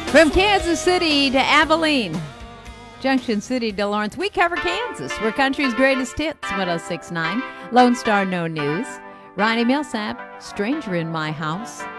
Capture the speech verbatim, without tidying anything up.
From Kansas City to Abilene, Junction City to Lawrence, we cover Kansas. We're country's greatest hits, one oh six point nine. Lone Star No News. Ronnie Millsap, Stranger in My House.